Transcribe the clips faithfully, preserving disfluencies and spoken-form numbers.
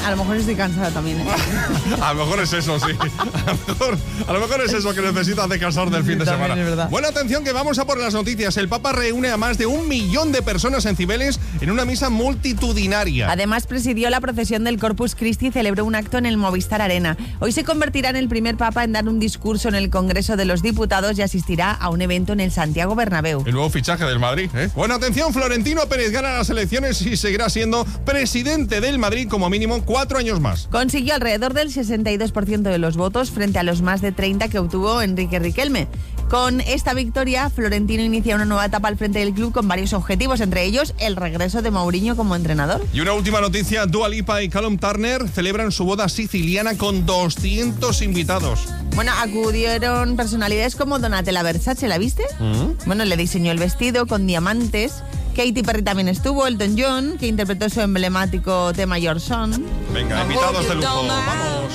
A lo mejor estoy cansada también, ¿eh? A lo mejor es eso, sí. A lo mejor, a lo mejor es eso que necesitas descansar del fin de También semana. es verdad. Buena atención que vamos a por las noticias. El Papa reúne a más de un millón de personas en Cibeles en una misa multitudinaria. Además, presidió la procesión del Corpus Christi y celebró un acto en el Movistar Arena. Hoy se convertirá en el primer papa en dar un discurso en el Congreso de los Diputados y asistirá a un evento en el Santiago Bernabéu. El nuevo fichaje del Madrid, ¿eh? Buena atención, Florentino Pérez gana las elecciones y seguirá siendo presidente del Madrid como mínimo cuatro años más. Consiguió alrededor del sesenta y dos por ciento de los votos frente a los más de treinta que obtuvo Enrique Riquelme. Con esta victoria, Florentino inicia una nueva etapa al frente del club con varios objetivos, entre ellos el regreso de Mourinho como entrenador. Y una última noticia, Dua Lipa y Callum Turner celebran su boda siciliana con doscientos invitados. Bueno, acudieron personalidades como Donatella Versace, ¿la viste? ¿Mm? Bueno, le diseñó el vestido con diamantes. Katy Perry también estuvo, Elton John, que interpretó su emblemático tema Your Son. Venga, invitados de lujo, vamos.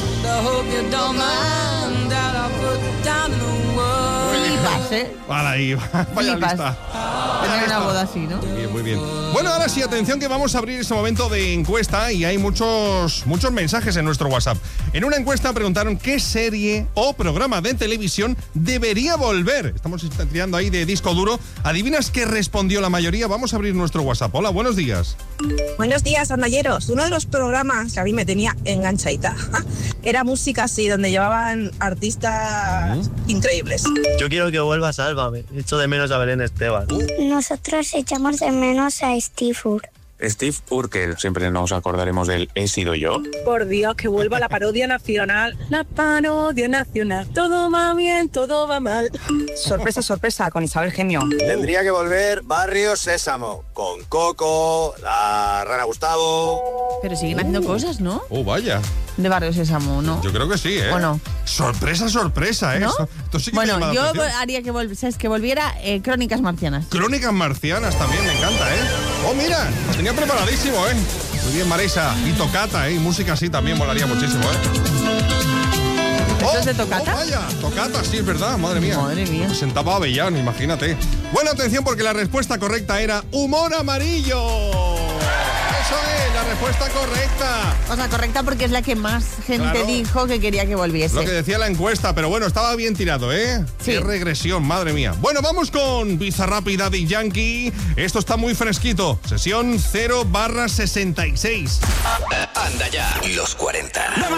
Flipas, ¿eh? Para ahí, vaya Flipas. lista. Tener una boda así, ¿no? Bien, muy bien. Bueno, ahora sí, atención que vamos a abrir este momento de encuesta y hay muchos, muchos mensajes en nuestro WhatsApp. En una encuesta preguntaron qué serie o programa de televisión debería volver. Estamos tirando ahí de disco duro. ¿Adivinas qué respondió la mayoría? Vamos a abrir nuestro WhatsApp. Hola, buenos días. Buenos días, andalleros. Uno de los programas que a mí me tenía enganchadita era música así, donde llevaban artistas ¿Mm? increíbles. Yo quiero que vuelva Sálvame. Echo de menos a Belén Esteban. Nosotros echamos de menos a Steve Urkel. Steve Urkel, siempre nos acordaremos del He sido yo. Por Dios, que vuelva la parodia nacional. La parodia nacional. Todo va bien, todo va mal. Sorpresa, sorpresa, con Isabel Gemio. Tendría que volver Barrio Sésamo, con Coco, la Rana Gustavo. Pero siguen haciendo cosas, ¿no? Oh, vaya. De Barrio Sésamo, ¿no? Yo creo que sí, ¿eh? ¿O no? Sorpresa, sorpresa, ¿eh? ¿No? Esto, esto sí que bueno, me llama la yo atención. haría que, vol- ¿sabes? que volviera eh, Crónicas Marcianas. Crónicas marcianas también, me encanta, ¿eh? Oh, mira, lo tenía preparadísimo, ¿eh? Muy bien, Marisa. Y tocata, ¿eh? Y música así también molaría muchísimo, ¿eh? ¿Esto Oh, es de tocata? Oh, vaya, tocata, sí, es verdad, madre mía. Madre mía. Presentaba Avellano, imagínate. Bueno, atención, porque la respuesta correcta era humor amarillo. Eso es, la respuesta correcta. O sea, correcta porque es la que más gente Claro. dijo que quería que volviese. Lo que decía la encuesta, pero bueno, estaba bien tirado, ¿eh? Sí. Qué regresión, madre mía. Bueno, vamos con Bizarrap y Daddy Yankee. Esto está muy fresquito. Sesión cero barra sesenta y seis. Anda ya, los cuarenta.